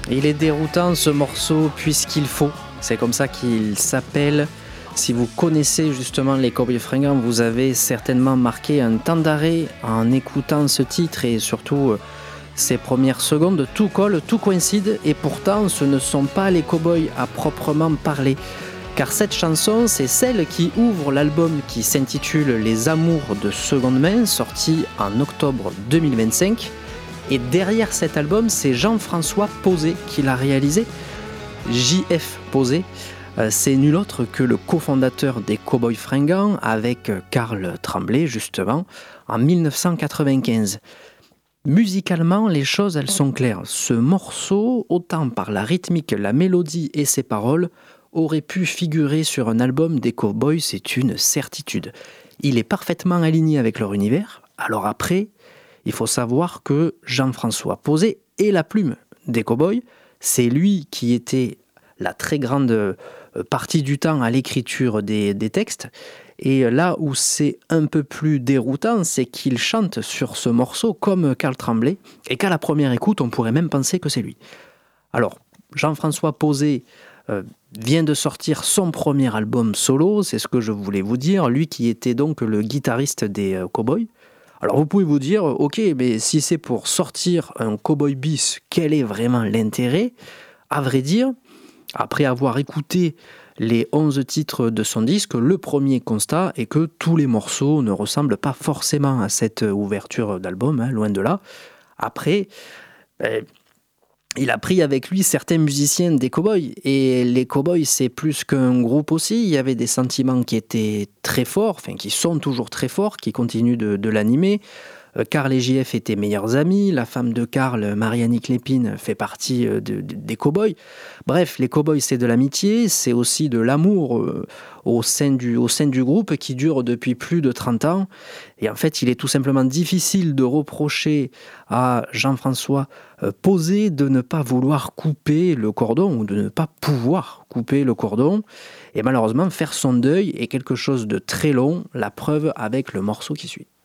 Il est déroutant ce morceau puisqu'il faut. C'est comme ça qu'il s'appelle. Si vous connaissez justement les Cowboys Fringants, vous avez certainement marqué un temps d'arrêt en écoutant ce titre et surtout ces premières secondes. Tout colle, tout coïncide et pourtant ce ne sont pas les Cowboys à proprement parler. Car cette chanson, c'est celle qui ouvre l'album qui s'intitule Les Amours de seconde main, sorti en octobre 2025. Et derrière cet album, c'est Jean-François Posé qui l'a réalisé. J.F. Posé, c'est nul autre que le cofondateur des Cowboys Fringants avec Karl Tremblay, justement, en 1995. Musicalement, les choses, elles sont claires. Ce morceau, autant par la rythmique, la mélodie et ses paroles, aurait pu figurer sur un album des Cowboys, c'est une certitude. Il est parfaitement aligné avec leur univers. Alors après, il faut savoir que Jean-François Posé est la plume des Cowboys. C'est lui qui était la très grande partie du temps à l'écriture des textes. Et là où c'est un peu plus déroutant, c'est qu'il chante sur ce morceau comme Karl Tremblay. Et qu'à la première écoute, on pourrait même penser que c'est lui. Alors, Jean-François Posé vient de sortir son premier album solo, c'est ce que je voulais vous dire, lui qui était donc le guitariste des Cowboys. Alors vous pouvez vous dire, ok, mais si c'est pour sortir un Cowboy bis, quel est vraiment l'intérêt ? À vrai dire, après avoir écouté les 11 titres de son disque, le premier constat est que tous les morceaux ne ressemblent pas forcément à cette ouverture d'album, loin de là. Après, il a pris avec lui certains musiciens des Cowboys. Et les Cowboys, c'est plus qu'un groupe aussi. Il y avait des sentiments qui étaient très forts, enfin qui sont toujours très forts, qui continuent de l'animer. Karl et JF étaient meilleurs amis. La femme de Karl, Marianne Lépine, fait partie des Cowboys. Bref, les Cowboys, c'est de l'amitié, c'est aussi de l'amour au sein du groupe qui dure depuis plus de 30 ans. Et en fait, il est tout simplement difficile de reprocher à Jean-François Posé de ne pas vouloir couper le cordon ou de ne pas pouvoir couper le cordon. Et malheureusement, faire son deuil est quelque chose de très long, la preuve avec le morceau qui suit.